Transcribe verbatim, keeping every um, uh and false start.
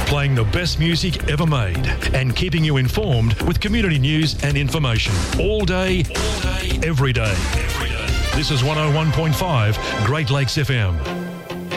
playing the best music ever made and keeping you informed with community news and information all day, all day, every day. Every day. This is one oh one point five Great Lakes F M.